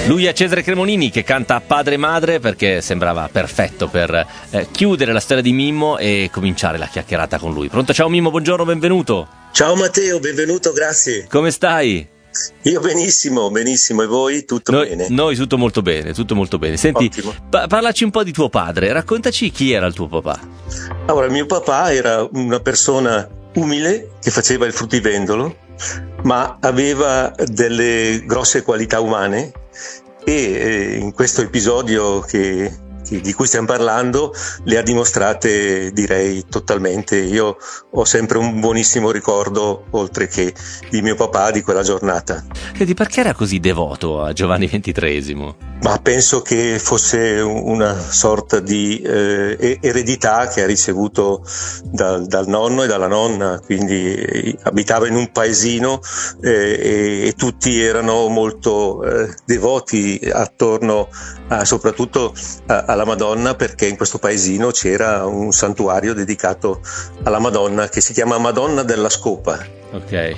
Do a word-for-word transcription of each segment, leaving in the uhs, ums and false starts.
Lui è Cesare Cremonini, che canta Padre e Madre perché sembrava perfetto per eh, chiudere la storia di Mimmo e cominciare la chiacchierata con lui. Pronto? Ciao Mimmo, buongiorno, benvenuto. Ciao Matteo, benvenuto, grazie. Come stai? Io benissimo, benissimo. E voi? Tutto noi, bene? Noi tutto molto bene, tutto molto bene. Senti, pa- parlaci un po' di tuo padre, raccontaci chi era il tuo papà. Allora, mio papà era una persona umile che faceva il fruttivendolo, ma aveva delle grosse qualità umane e eh, in questo episodio che, che, di cui stiamo parlando le ha dimostrate, direi, totalmente. Io ho sempre un buonissimo ricordo, oltre che di mio papà, di quella giornata. Senti, perché era così devoto a Giovanni ventitreesimo? Ma penso che fosse una sorta di eh, eredità che ha ricevuto dal, dal nonno e dalla nonna, quindi eh, abitava in un paesino eh, e, e tutti erano molto eh, devoti attorno a, soprattutto a, alla Madonna, perché in questo paesino c'era un santuario dedicato alla Madonna che si chiama Madonna della Scopa. Ok.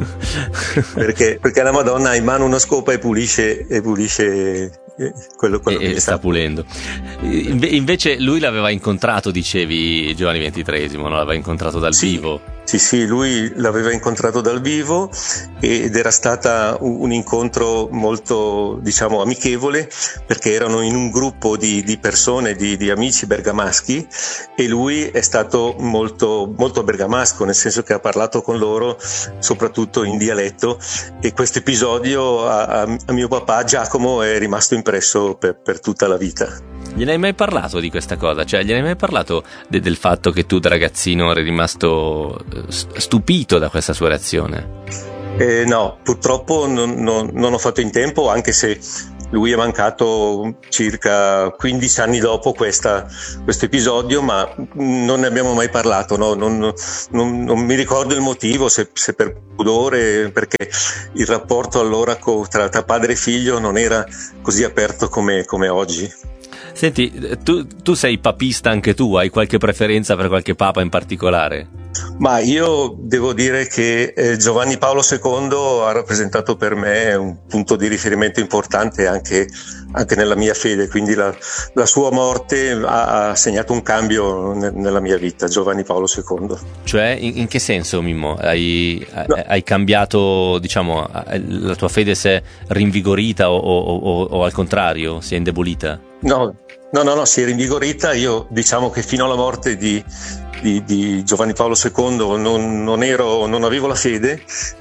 perché, perché la Madonna ha in mano una scopa e pulisce, e pulisce quello, quello e, che e sta pulendo. Inve- invece lui l'aveva incontrato, dicevi, Giovanni ventitreesimo, no? L'aveva incontrato dal sì, vivo. Sì, sì, lui l'aveva incontrato dal vivo ed era stata un, un incontro molto, diciamo, amichevole, perché erano in un gruppo di, di persone, di, di amici bergamaschi, e lui è stato molto, molto bergamasco, nel senso che ha parlato con loro soprattutto in dialetto, e questo episodio a, a, a mio papà Giacomo è rimasto impresso per, per tutta la vita. Gliene hai mai parlato di questa cosa? Cioè, gliene hai mai parlato de- del fatto che tu da ragazzino eri rimasto stupito da questa sua reazione? Eh, no, purtroppo non, non, non ho fatto in tempo, anche se lui è mancato circa quindici anni dopo questa, questo episodio, ma non ne abbiamo mai parlato, no? non, non, non mi ricordo il motivo, se, se per pudore, perché il rapporto allora co, tra, tra padre e figlio non era così aperto come, come oggi. Senti, tu, tu sei papista anche tu, hai qualche preferenza per qualche papa in particolare? Ma io devo dire che eh, Giovanni Paolo secondo ha rappresentato per me un punto di riferimento importante anche, anche nella mia fede, quindi la, la sua morte ha, ha segnato un cambio ne, nella mia vita, Giovanni Paolo secondo. Cioè, in, in che senso, Mimmo? Hai, no. hai cambiato, diciamo, la tua fede si è rinvigorita o, o, o, o al contrario si è indebolita? No, no, no, no, si è rinvigorita. Io diciamo che fino alla morte di, di, di Giovanni Paolo secondo non, non ero, non avevo la fede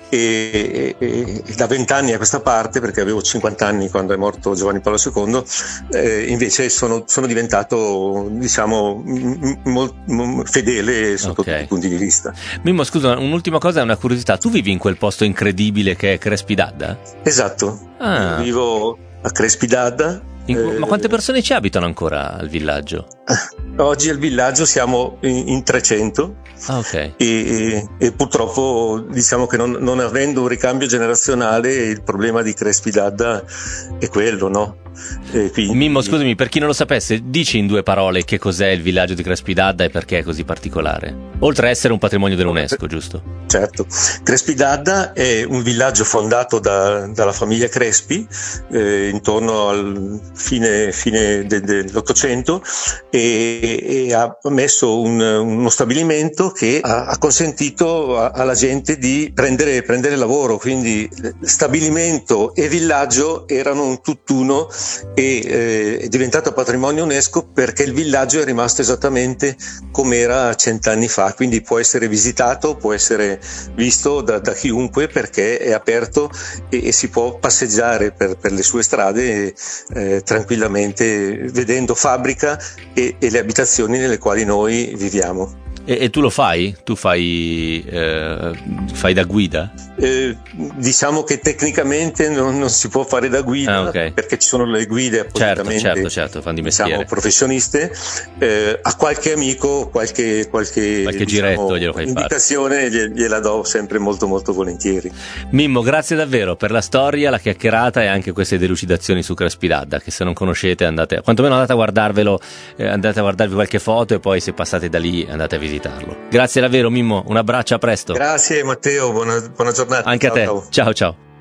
e, e, e da vent'anni a questa parte, perché avevo cinquanta anni quando è morto Giovanni Paolo secondo, eh, invece sono, sono diventato, diciamo, m- m- m- fedele sotto okay. tutti i punti di vista. Mimmo, scusa, un'ultima cosa, è una curiosità. Tu vivi in quel posto incredibile che è Crespi d'Adda? Esatto, ah. Io vivo a Crespi d'Adda. In, eh, ma quante persone ci abitano ancora al villaggio? Oggi al villaggio siamo in, in trecento. Ah, ok. E, e, e purtroppo diciamo che non, non avendo un ricambio generazionale, il problema di Crespi d'Adda è quello, no? E quindi... Mimmo, scusami, per chi non lo sapesse, dici in due parole che cos'è il villaggio di Crespi d'Adda e perché è così particolare, oltre a essere un patrimonio dell'UNESCO, giusto? Certo, Crespi d'Adda è un villaggio fondato da, dalla famiglia Crespi eh, intorno al fine, fine de, dell'Ottocento e, e ha messo un, uno stabilimento che ha, ha consentito a, alla gente di prendere, prendere lavoro, quindi stabilimento e villaggio erano un tutt'uno e eh, è diventato patrimonio UNESCO perché il villaggio è rimasto esattamente come era cent'anni fa, quindi può essere visitato, può essere visto da, da chiunque perché è aperto e, e si può passeggiare per, per le sue strade eh, tranquillamente vedendo fabbrica e, e le abitazioni nelle quali noi viviamo. E, e tu lo fai? Tu fai, eh, fai da guida? Eh, diciamo che tecnicamente non, non si può fare da guida, ah, okay. perché ci sono le guide appositamente, certo, certo, certo, fanno di mestiere, diciamo, professioniste. Eh, a qualche amico qualche, qualche, qualche diciamo, giretto glielo fai indicazione fare. Gliela do sempre molto molto volentieri. Mimmo, grazie davvero per la storia, la chiacchierata e anche queste delucidazioni su Crespi d'Adda, che se non conoscete andate, quantomeno andate a guardarvelo, eh, andate a guardarvi qualche foto e poi se passate da lì andate a visitarlo. Grazie davvero Mimmo, un abbraccio, a presto. Grazie Matteo, buona, buona giornata. Anche ciao, a te, ciao ciao ciao.